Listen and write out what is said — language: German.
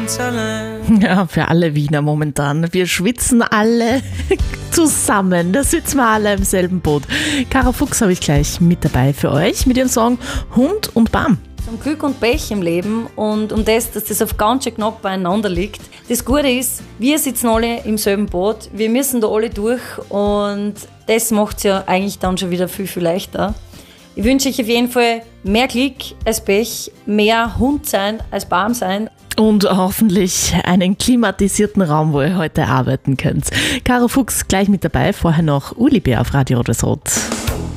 ganz allein. Ja, für alle Wiener momentan. Wir schwitzen alle zusammen. Da sitzen wir alle im selben Boot. Caro Fuchs habe ich gleich mit dabei für euch mit ihrem Song Hund und Bam. Um Glück und Pech im Leben und um das, dass das auf ganz schön knapp beieinander liegt. Das Gute ist, wir sitzen alle im selben Boot, wir müssen da alle durch und das macht es ja eigentlich dann schon wieder viel, viel leichter. Ich wünsche euch auf jeden Fall mehr Glück als Pech, mehr Hund sein als Baum sein. Und hoffentlich einen klimatisierten Raum, wo ihr heute arbeiten könnt. Caro Fuchs gleich mit dabei, vorher noch Uli Bär auf Radio Rot.